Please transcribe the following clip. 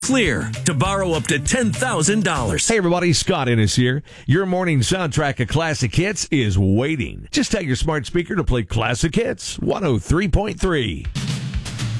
Clear to borrow up to $10,000. Hey everybody, Scott Ennis here. Your morning soundtrack of classic hits is waiting. Just tell your smart speaker to play Classic Hits 103.3.